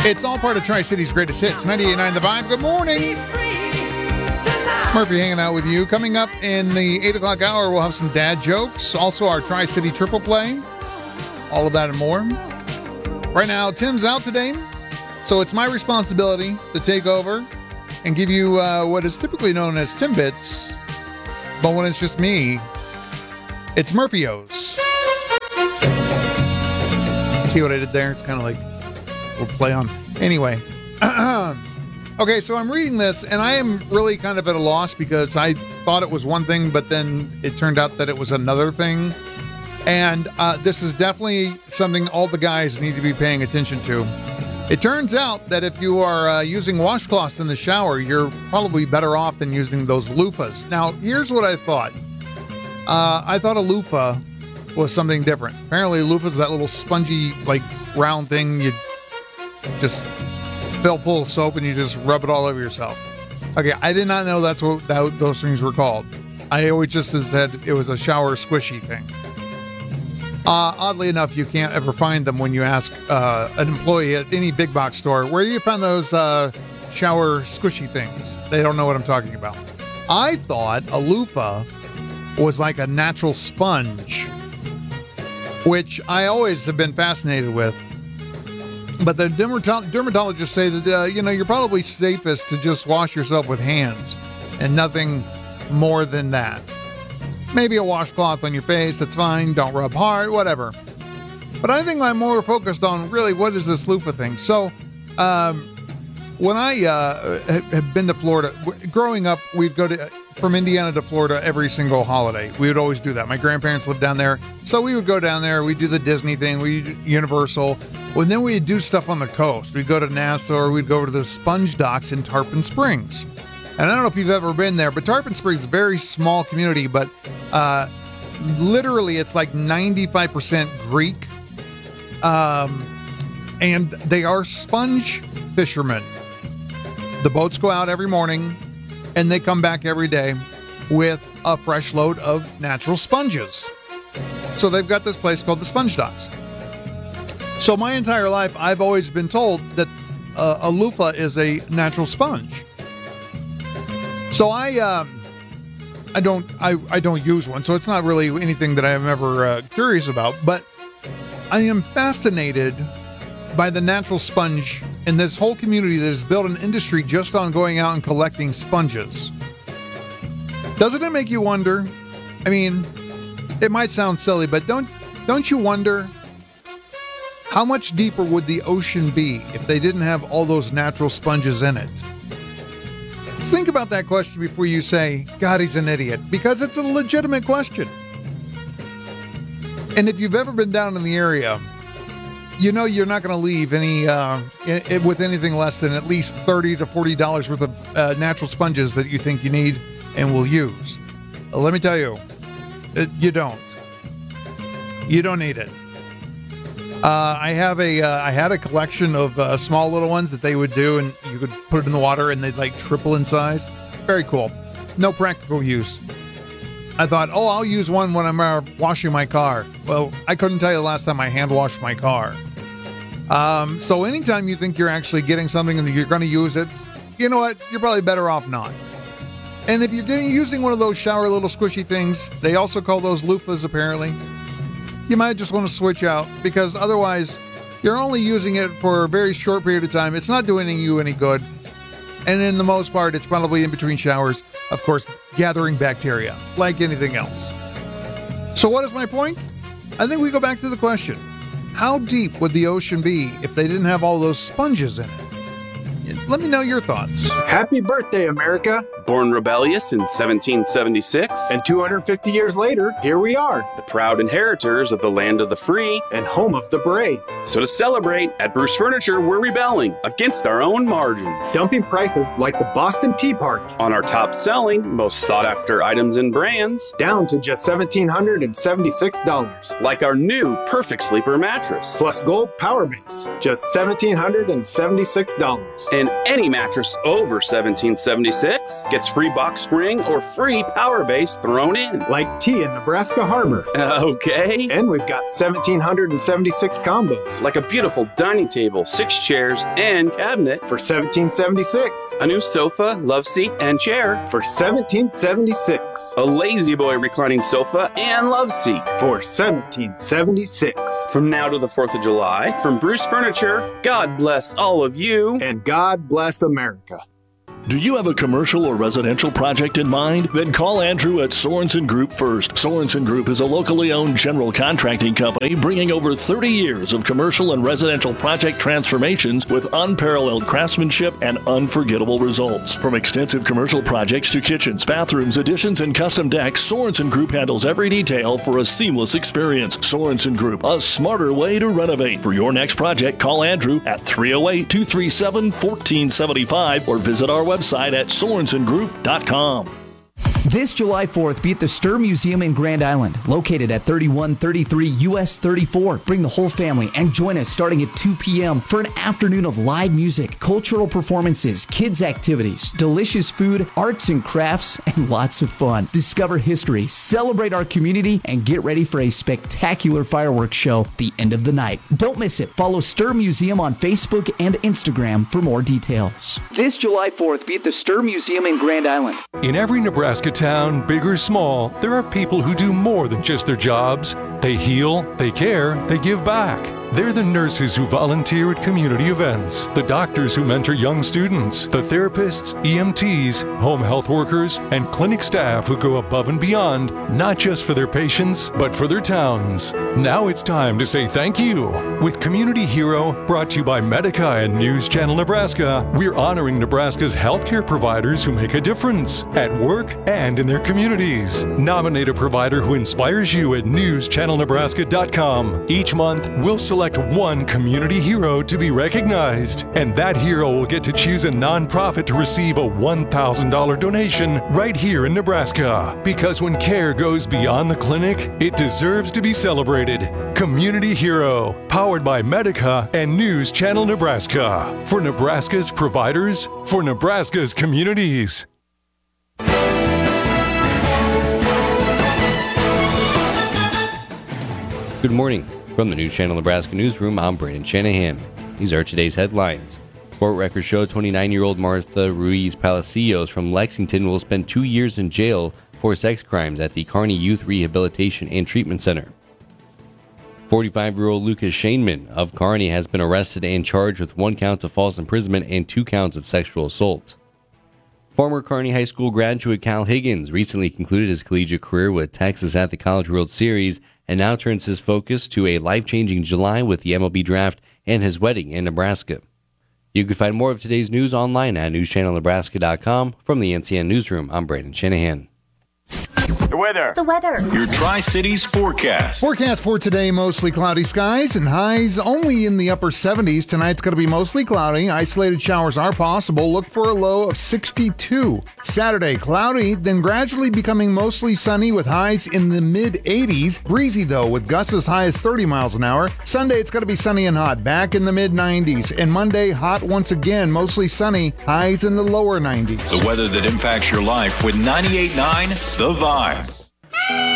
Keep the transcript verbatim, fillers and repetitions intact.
It's all part of Tri-City's greatest hits. ninety-eight point nine The Vibe. Good morning. Murphy hanging out with you. Coming up in the eight o'clock hour, we'll have some dad jokes. Also, our Tri-City triple play. All of that and more. Right now, Tim's out today, so it's my responsibility to take over and give you uh, what is typically known as Timbits. But when it's just me, it's Murphy-O's. See what I did there? It's kind of like we'll play on. Anyway. Okay, so I'm reading this, and I am really kind of at a loss because I thought it was one thing, but then it turned out that it was another thing. And uh, this is definitely something all the guys need to be paying attention to. It turns out that if you are uh, using washcloths in the shower, you're probably better off than using those loofahs. Now, here's what I thought. Uh, I thought a loofah was something different. Apparently, a loofah is that little spongy, like, round thing you just fill full of soap and you just rub it all over yourself. Okay, I did not know that's what that, those things were called. I always just said it was a shower squishy thing. Uh, oddly enough, you can't ever find them when you ask uh, an employee at any big box store, where do you find those uh, shower squishy things? They don't know what I'm talking about. I thought a loofah was like a natural sponge, which I always have been fascinated with. But the dermato- dermatologists say that, uh, you know, you're probably safest to just wash yourself with hands and nothing more than that. Maybe a washcloth on your face, that's fine. Don't rub hard, whatever. But I think I'm more focused on really what is this loofah thing. So um, when I uh, have been to Florida, growing up, we'd go to from Indiana to Florida every single holiday. We would always do that. My grandparents lived down there. So we would go down there. We'd do the Disney thing. We'd do Universal. Well, then we'd do stuff on the coast. We'd go to Nassau, or we'd go over to the sponge docks in Tarpon Springs. And I don't know if you've ever been there, but Tarpon Springs is a very small community, but uh, literally it's like ninety-five percent Greek. Um, and they are sponge fishermen. The boats go out every morning, and they come back every day with a fresh load of natural sponges. So they've got this place called the Sponge Docks. So my entire life, I've always been told that uh, a loofah is a natural sponge. So I, uh, I don't, I, I don't use one. So it's not really anything that I'm ever uh, curious about. But I am fascinated by the natural sponge in this whole community that has built an industry just on going out and collecting sponges. Doesn't it make you wonder? I mean, it might sound silly, but don't, don't you wonder? How much deeper would the ocean be if they didn't have all those natural sponges in it? Think about that question before you say, God, he's an idiot, because it's a legitimate question. And if you've ever been down in the area, you know you're not going to leave any uh, it, with anything less than at least thirty to forty dollars worth of uh, natural sponges that you think you need and will use. Let me tell you, it, you don't. You don't need it. Uh, I have a, uh, I had a collection of uh, small little ones that they would do, and you could put it in the water and they'd like triple in size. Very cool. No practical use. I thought, oh, I'll use one when I'm uh, washing my car. Well, I couldn't tell you the last time I hand washed my car. Um, so anytime you think you're actually getting something and you're going to use it, you know what? You're probably better off not. And if you're getting, using one of those shower little squishy things, they also call those loofahs apparently. You might just want to switch out, because otherwise you're only using it for a very short period of time. It's not doing you any good. And in the most part, it's probably in between showers, of course, gathering bacteria like anything else. So what is my point? I think we go back to the question. How deep would the ocean be if they didn't have all those sponges in it? Let me know your thoughts. Happy birthday, America. Born rebellious in seventeen seventy-six. And two hundred fifty years later, here we are. The proud inheritors of the land of the free. And home of the brave. So to celebrate, at Bruce Furniture, we're rebelling against our own margins. Dumping prices like the Boston Tea Party. On our top selling, most sought after items and brands. Down to just one thousand seven hundred seventy-six dollars. Like our new Perfect Sleeper mattress. Plus Gold Power Base, just one thousand seven hundred seventy-six dollars. And any mattress over seventeen seventy-six gets gets free box spring or free power base thrown in. Like tea in Nebraska Harbor. Okay. And we've got one thousand seven hundred seventy-six combos. Like a beautiful dining table, six chairs, and cabinet For seventeen seventy-six. a new sofa, love seat, and chair, For seventeen seventy-six. a lazy boy reclining sofa and love seat. For seventeen seventy-six. From now to the fourth of July, from Bruce Furniture, God bless all of you. And God bless America. Do you have a commercial or residential project in mind? Then call Andrew at Sorensen Group first. Sorensen Group is a locally owned general contracting company bringing over thirty years of commercial and residential project transformations with unparalleled craftsmanship and unforgettable results. From extensive commercial projects to kitchens, bathrooms, additions, and custom decks, Sorensen Group handles every detail for a seamless experience. Sorensen Group, a smarter way to renovate. For your next project, call Andrew at three oh eight, two three seven, one four seven five or visit our website website at sorensen group dot com. This July fourth, be at the Stir Museum in Grand Island, located at thirty-one thirty-three U S thirty-four. Bring the whole family and join us starting at two p.m. for an afternoon of live music, cultural performances, kids' activities, delicious food, arts and crafts, and lots of fun. Discover history, celebrate our community, and get ready for a spectacular fireworks show at the end of the night. Don't miss it. Follow Stir Museum on Facebook and Instagram for more details. This July fourth, be at the Stir Museum in Grand Island. In every Nebraska town, big or small, there are people who do more than just their jobs. They heal, they care, they give back. They're the nurses who volunteer at community events, the doctors who mentor young students, the therapists, E M Ts, home health workers, and clinic staff who go above and beyond, not just for their patients, but for their towns. Now it's time to say thank you. With Community Hero, brought to you by Medica and News Channel Nebraska, we're honoring Nebraska's healthcare providers who make a difference at work and in their communities. Nominate a provider who inspires you at news channel nebraska dot com. Each month, we'll select one community hero to be recognized, and that hero will get to choose a nonprofit to receive a one thousand dollars donation right here in Nebraska. Because when care goes beyond the clinic, it deserves to be celebrated. Community Hero, powered by Medica and News Channel Nebraska. For Nebraska's providers, for Nebraska's communities. Good morning. From the News Channel Nebraska newsroom, I'm Brandon Shanahan. These are today's headlines. Court records show twenty-nine-year-old Martha Ruiz Palacios from Lexington will spend two years in jail for sex crimes at the Kearney Youth Rehabilitation and Treatment Center. forty-five-year-old Lucas Shaneman of Kearney has been arrested and charged with one count of false imprisonment and two counts of sexual assault. Former Kearney High School graduate Cal Higgins recently concluded his collegiate career with Texas at the College World Series and now turns his focus to a life-changing July with the M L B Draft and his wedding in Nebraska. You can find more of today's news online at news channel nebraska dot com. From the N C N Newsroom, I'm Brandon Shanahan. The weather. The weather. Your Tri-Cities forecast. Forecast for today, mostly cloudy skies and highs only in the upper seventies. Tonight's going to be mostly cloudy. Isolated showers are possible. Look for a low of sixty-two. Saturday, cloudy, then gradually becoming mostly sunny with highs in the mid-eighties. Breezy, though, with gusts as high as thirty miles an hour. Sunday, it's going to be sunny and hot, back in the mid-nineties. And Monday, hot once again, mostly sunny, highs in the lower nineties. The weather that impacts your life with ninety-eight point nine The Vibe.